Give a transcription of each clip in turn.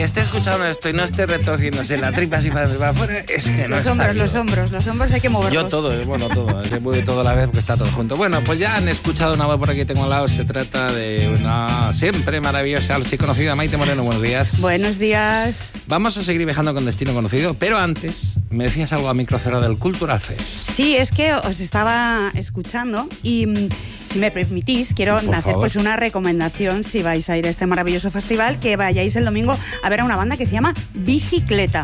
Esté escuchando esto y no esté retorciéndose la tripa así para afuera, es que no está bien. Los hombros hay que moverlos. Yo todo, todo. Se mueve todo a la vez porque está todo junto. Bueno, pues ya han escuchado una voz por aquí tengo al lado. Se trata de una siempre maravillosa archiconocida Maite Moreno. Buenos días. Buenos días. Vamos a seguir viajando con destino conocido, pero antes me decías algo a micro cero del Cultural Fest. Sí, es que os estaba escuchando y... si me permitís, quiero hacer pues una recomendación si vais a ir a este maravilloso festival, que vayáis el domingo a ver a una banda que se llama Bicicleta.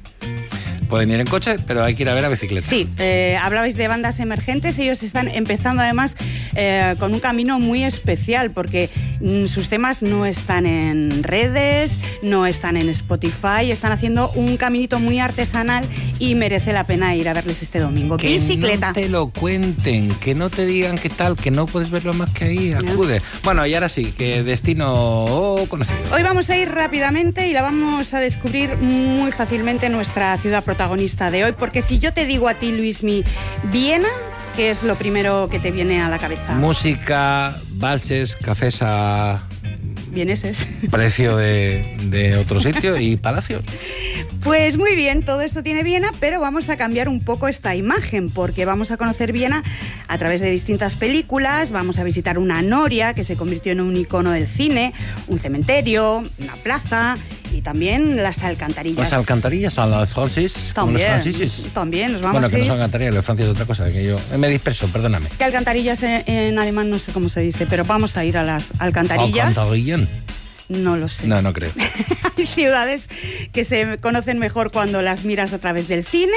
Pueden ir en coche, pero hay que ir a ver a Bicicleta. Sí, hablabais de bandas emergentes. Ellos están empezando además con un camino muy especial porque sus temas no están en redes, no están en Spotify, están haciendo un caminito muy artesanal y merece la pena ir a verles este domingo. Que Bicicleta. No te lo cuenten, que no te digan qué tal, que no puedes verlo más que ahí, acude. Bueno, y ahora sí, que destino conocido. Hoy vamos a ir rápidamente y la vamos a descubrir muy fácilmente nuestra ciudad protagonista de hoy, porque si yo te digo a ti, Luismi, Viena, ¿qué es lo primero que te viene a la cabeza? Música, valses, cafés a... vieneses. Precio de otro sitio y palacio. Pues muy bien, todo esto tiene Viena, pero vamos a cambiar un poco esta imagen porque vamos a conocer Viena a través de distintas películas. Vamos a visitar una noria que se convirtió en un icono del cine, un cementerio, una plaza y también las alcantarillas. Las alcantarillas a los franceses. También nos vamos bueno, que a ir. no son alcantarillas, los franceses es otra cosa, que yo me disperso, perdóname. Es que alcantarillas en alemán no sé cómo se dice, pero vamos a ir a las alcantarillas. ¿Alcantarillas? No lo sé. No creo. Hay ciudades que se conocen mejor cuando las miras a través del cine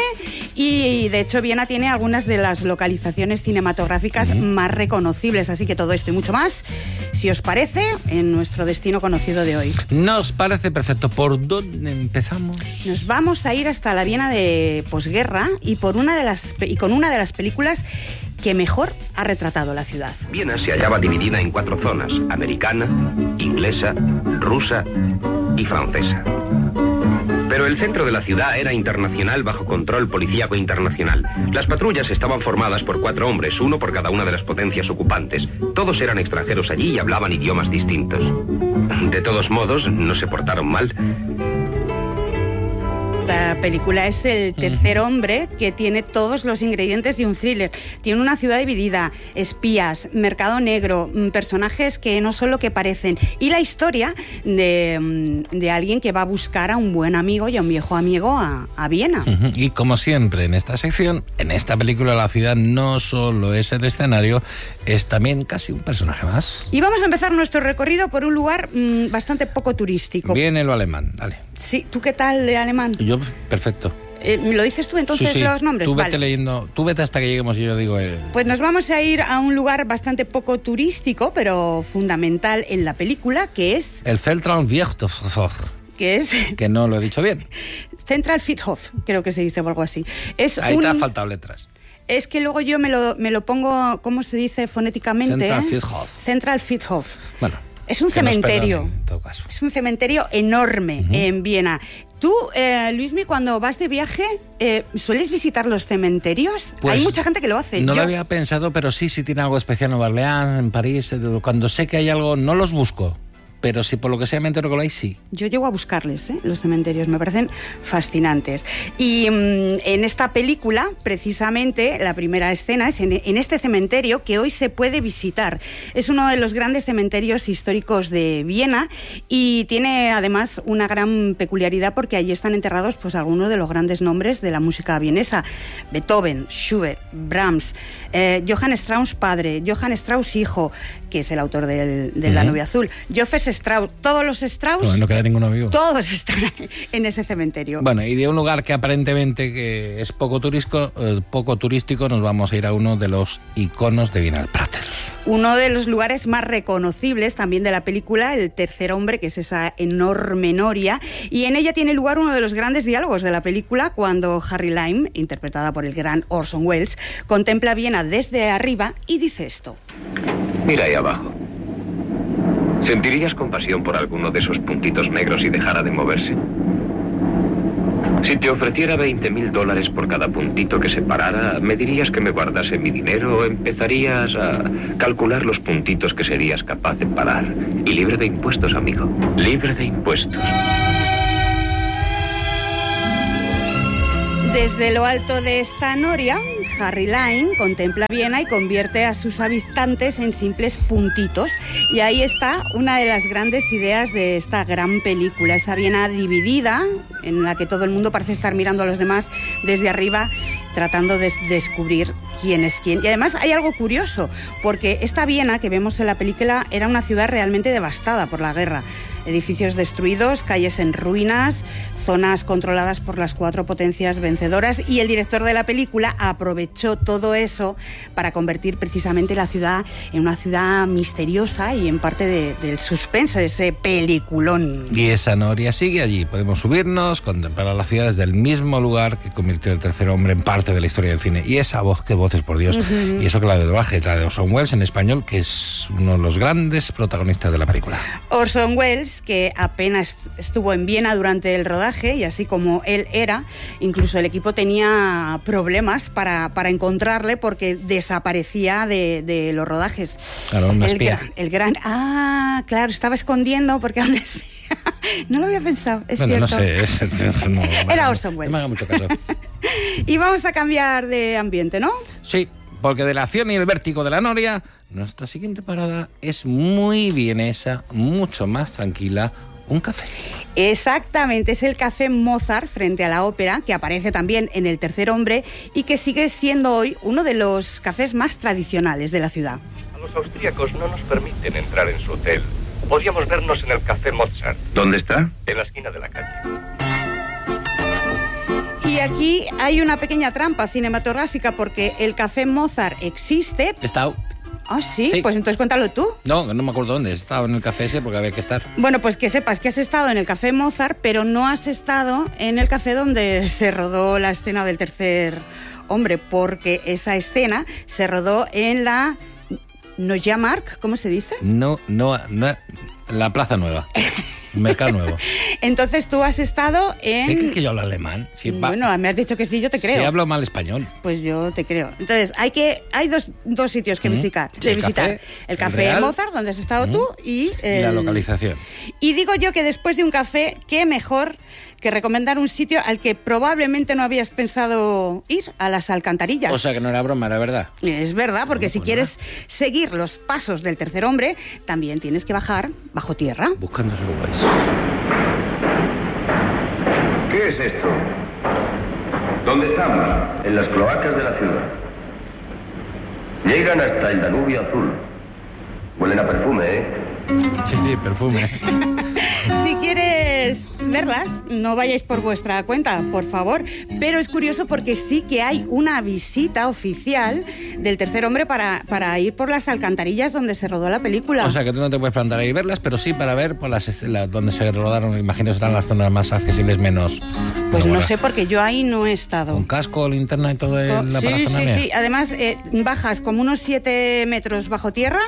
y de hecho Viena tiene algunas de las localizaciones cinematográficas más reconocibles, así que todo esto y mucho más, si os parece, en nuestro destino conocido de hoy. Nos parece perfecto. ¿Por dónde empezamos? Nos vamos a ir hasta la Viena de posguerra y con una de las películas que mejor ha retratado la ciudad. Viena se hallaba dividida en 4 zonas: americana, inglesa, rusa y francesa. Pero el centro de la ciudad era internacional, bajo control policíaco internacional. Las patrullas estaban formadas por 4 hombres, uno por cada una de las potencias ocupantes. Todos eran extranjeros allí y hablaban idiomas distintos. De todos modos, no se portaron mal. Esta película es el tercer hombre que tiene todos los ingredientes de un thriller. Tiene una ciudad dividida, espías, mercado negro, personajes que no son lo que parecen y la historia de alguien que va a buscar a un buen amigo y a un viejo amigo a Viena. Y como siempre en esta sección, en esta película la ciudad no solo es el escenario, es también casi un personaje más. Y vamos a empezar nuestro recorrido por un lugar bastante poco turístico. Viene lo alemán, dale. Sí, ¿tú qué tal de alemán? Yo, perfecto. ¿Lo dices tú entonces sí. los nombres? Tú vete vale. leyendo, tú vete hasta que lleguemos y yo digo... Pues nos vamos a ir a un lugar bastante poco turístico, pero fundamental en la película, que es... el Central Friedhof. Que es... que no lo he dicho bien. Central Friedhof, creo que se dice o algo así. Ahí te han faltado letras. Es que luego yo me lo pongo, ¿cómo se dice fonéticamente? Central Friedhof. Central Friedhof. Bueno. Es un cementerio. En todo caso. Es un cementerio enorme en Viena. Tú, Luismi, cuando vas de viaje, ¿sueles visitar los cementerios? Pues hay mucha gente que lo hace. No lo había pensado, pero sí tiene algo especial en Nueva Orleans, en París. Cuando sé que hay algo, no los busco. Pero si por lo que sea me entero que lo hay, sí. Yo llego a buscarles, los cementerios, me parecen fascinantes. Y en esta película, precisamente, la primera escena es en este cementerio que hoy se puede visitar. Es uno de los grandes cementerios históricos de Viena y tiene además una gran peculiaridad porque allí están enterrados pues algunos de los grandes nombres de la música vienesa. Beethoven, Schubert, Brahms, Johann Strauss padre, Johann Strauss hijo, que es el autor de La novia azul, Joseph Strauss, todos los Strauss, pues no queda ninguno vivo. Todos están en ese cementerio. Bueno, y de un lugar que aparentemente que es poco turístico, nos vamos a ir a uno de los iconos de Viena, el Prater. Uno de los lugares más reconocibles también de la película, El tercer hombre, que es esa enorme noria, y en ella tiene lugar uno de los grandes diálogos de la película cuando Harry Lime, interpretada por el gran Orson Welles, contempla Viena desde arriba y dice esto. Mira ahí abajo. ¿Sentirías compasión por alguno de esos puntitos negros si dejara de moverse? Si te ofreciera $20,000 por cada puntito que se parara, ¿me dirías que me guardase mi dinero o empezarías a calcular los puntitos que serías capaz de parar? Y libre de impuestos, amigo. Libre de impuestos. Desde lo alto de esta noria, Harry Lime contempla Viena y convierte a sus habitantes en simples puntitos. Y ahí está una de las grandes ideas de esta gran película, esa Viena dividida, en la que todo el mundo parece estar mirando a los demás desde arriba, tratando de descubrir quién es quién. Y además hay algo curioso, porque esta Viena que vemos en la película era una ciudad realmente devastada por la guerra. Edificios destruidos, calles en ruinas, zonas controladas por las 4 potencias vencedoras, y el director de la película aprovechó todo eso para convertir precisamente la ciudad en una ciudad misteriosa y en parte del suspense de ese peliculón. Y esa noria sigue allí. Podemos subirnos, contemplar la ciudad desde el mismo lugar que convirtió el tercer hombre en parte de la historia del cine. Y esa voz, qué voces, por Dios. Y eso que la de doblaje, la de Orson Welles en español, que es uno de los grandes protagonistas de la película. Orson Welles, que apenas estuvo en Viena durante el rodaje, y así como él era, incluso el equipo tenía problemas para encontrarle porque desaparecía de los rodajes. Claro, una espía. Claro, estaba escondiendo porque era una espía. No lo había pensado, es bueno, cierto. No sé, no, era Orson Welles. No me haga mucho caso. Y vamos a cambiar de ambiente, ¿no? Sí, porque de la acción y el vértigo de la noria, nuestra siguiente parada es muy vienesa, mucho más tranquila. Un café. Exactamente, es el Café Mozart frente a la ópera, que aparece también en El tercer hombre y que sigue siendo hoy uno de los cafés más tradicionales de la ciudad. A los austríacos no nos permiten entrar en su hotel. Podríamos vernos en el Café Mozart. ¿Dónde está? En la esquina de la calle. Y aquí hay una pequeña trampa cinematográfica porque el Café Mozart existe. Está. Ah, ¿sí? Pues entonces cuéntalo tú. No me acuerdo dónde. He estado en el café ese porque había que estar. Bueno, pues que sepas que has estado en el Café Mozart, pero no has estado en el café donde se rodó la escena del tercer hombre, porque esa escena se rodó en la Neue Markt, ¿cómo se dice? No, la Plaza Nueva. Mercado Nuevo. Entonces tú has estado en... ¿Qué crees que yo hablo alemán? Bueno, me has dicho que sí, yo te creo. Si hablo mal español. Pues yo te creo. Entonces, hay dos sitios que visitar. El Café Mozart, donde has estado tú, y la localización. Y digo yo que después de un café, qué mejor que recomendar un sitio al que probablemente no habías pensado ir, a las Alcantarillas. O sea, que no era broma, era verdad. Es verdad, porque si quieres seguir los pasos del tercer hombre, también tienes que bajar bajo tierra. Buscando Uruguay. ¿Qué es esto? ¿Dónde estamos? En las cloacas de la ciudad. Llegan hasta el Danubio Azul. Huelen a perfume, ¿eh? Sí, perfume. Si quieres verlas, no vayáis por vuestra cuenta, por favor. Pero es curioso porque sí que hay una visita oficial del tercer hombre para ir por las alcantarillas donde se rodó la película. O sea, que tú no te puedes plantar ahí y verlas, pero sí para ver por donde se rodaron. Imagino serán las zonas más accesibles, menos... Pues no sé, porque yo ahí no he estado. ¿Con casco, linterna y todo en la parafernalia? Sí. Además, bajas como unos 7 metros bajo tierra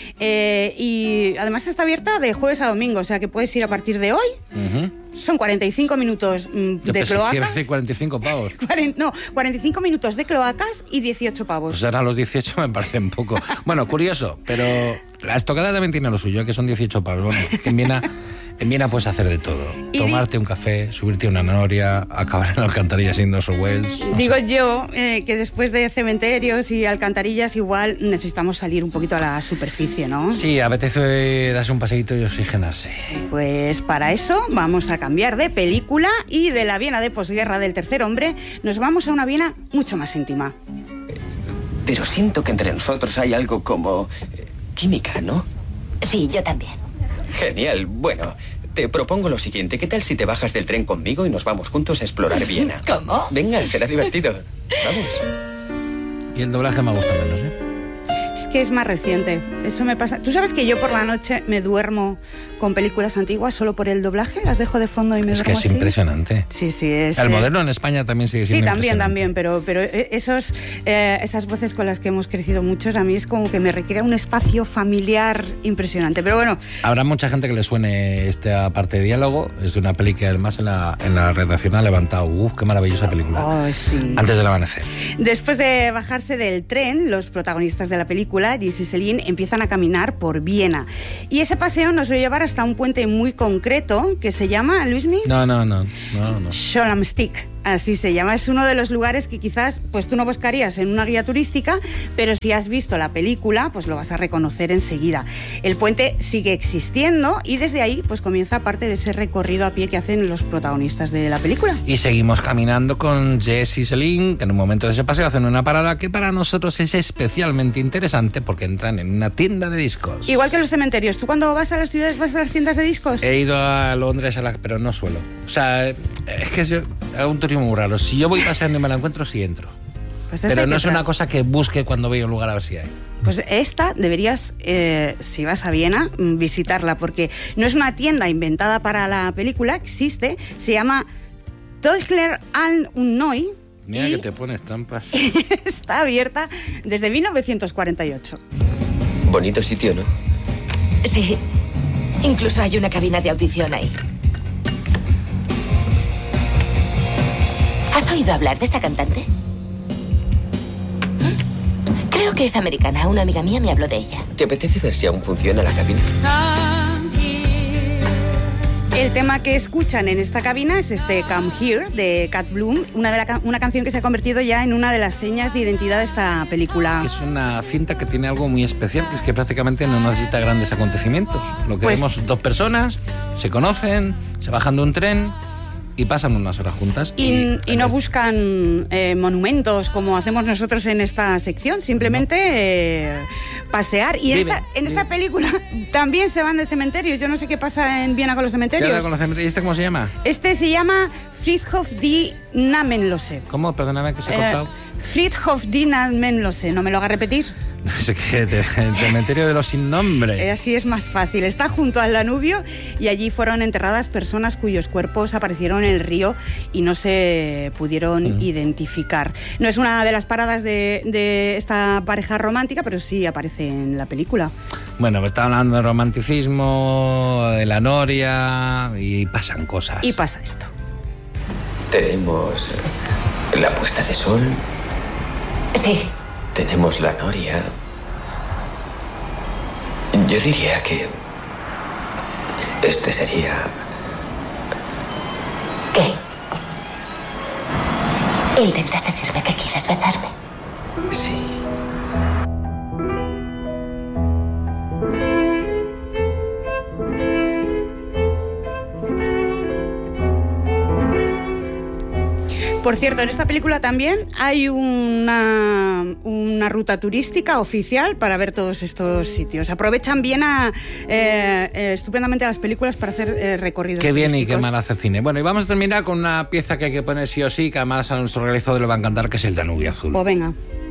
y además está abierta de jueves a domingo, o sea que puedes ir a partir de hoy. Son 45 minutos de cloacas. ¿Qué 45 pavos? 45 minutos de cloacas y 18 pavos. Pues ahora los 18 me parece un poco... Bueno, curioso, pero la estocada también tiene lo suyo, que son 18 pavos. Bueno, que en Viena puedes hacer de todo. Tomarte un café, subirte a una noria, acabar en la alcantarilla siendo Orson Welles. Digo yo que después de cementerios y alcantarillas igual necesitamos salir un poquito a la superficie, ¿no? Sí, apetece darse un paseíto y oxigenarse. Pues para eso vamos a cambiar de película y de la Viena de posguerra del tercer hombre nos vamos a una Viena mucho más íntima. Pero siento que entre nosotros hay algo como química, ¿no? Sí, yo también. Genial. Bueno, te propongo lo siguiente. ¿Qué tal si te bajas del tren conmigo y nos vamos juntos a explorar Viena? ¿Cómo? Venga, será divertido. Vamos. Y el doblaje me gusta menos, ¿eh? Es que es más reciente. Eso me pasa. ¿Tú sabes que yo por la noche me duermo con películas antiguas solo por el doblaje? Las dejo de fondo y me duermo así. Es que es impresionante. Sí, es... El moderno en España también sigue siendo también, pero esas voces con las que hemos crecido muchos, a mí es como que me requiere un espacio familiar impresionante. Pero bueno... Habrá mucha gente que le suene esta parte de diálogo. Es una peli que además en la redacción ha levantado. ¡Qué maravillosa película! Oh, sí. Antes del amanecer. Después de bajarse del tren, los protagonistas de la película, Gis y Celine, empiezan a caminar por Viena. Y ese paseo nos va a llevar hasta un puente muy concreto que se llama, Luismi... No. Scholamstick. Así se llama. Es uno de los lugares que quizás pues tú no buscarías en una guía turística, pero si has visto la película, pues lo vas a reconocer enseguida. El puente sigue existiendo y desde ahí pues comienza parte de ese recorrido a pie que hacen los protagonistas de la película. Y seguimos caminando con Jess y Celine, que en un momento de ese paseo hacen una parada que para nosotros es especialmente interesante porque entran en una tienda de discos. Igual que los cementerios. ¿Tú cuando vas a las ciudades vas a las tiendas de discos? He ido a Londres, pero no suelo. O sea, es que yo hago un turismo muy raro. Si yo voy paseando y me la encuentro, sí entro. Pues pero no es una cosa que busque cuando voy a un lugar a ver si hay. Pues esta deberías, si vas a Viena, visitarla, porque no es una tienda inventada para la película, existe, se llama Teugler an und Neu. Mira que te pones trampas. Está abierta desde 1948. Bonito sitio, ¿no? Sí, incluso hay una cabina de audición ahí. ¿Has oído hablar de esta cantante? Creo que es americana. Una amiga mía me habló de ella. ¿Te apetece ver si aún funciona la cabina? El tema que escuchan en esta cabina es este Come Here de Cat Bloom, una canción que se ha convertido ya en una de las señas de identidad de esta película. Es una cinta que tiene algo muy especial, que es que prácticamente no necesita grandes acontecimientos. Lo que vemos, dos personas se conocen, se bajan de un tren y pasan unas horas juntas. Y no buscan monumentos como hacemos nosotros en esta sección, simplemente pasear. Y en esta película también se van de cementerios. Yo no sé qué pasa en Viena con los cementerios. ¿Qué pasa con los cementerios? ¿Y este cómo se llama? Este se llama Friedhof die Namenlose. ¿Cómo? Perdóname que se ha cortado. Friedhof die Namenlose. ¿No me lo haga repetir? No sé qué, el cementerio de los sin nombre. Así es más fácil. Está junto al Danubio y allí fueron enterradas personas cuyos cuerpos aparecieron en el río y no se pudieron identificar. No es una de las paradas de esta pareja romántica, pero sí aparece en la película. Bueno, pues está hablando de romanticismo, de la noria y pasan cosas. Y pasa esto. Tenemos la puesta de sol. Sí. Tenemos la noria. Yo diría que este sería... ¿Qué? ¿Intentas decirme que quieres besarme? Sí. Por cierto, en esta película también hay una ruta turística oficial para ver todos estos sitios. Aprovechan bien estupendamente a las películas para hacer recorridos Qué bien turísticos. y qué mal hace el cine. Bueno, y vamos a terminar con una pieza que hay que poner sí o sí, que además a nuestro realizador le va a encantar, que es el Danubio Azul. Pues venga.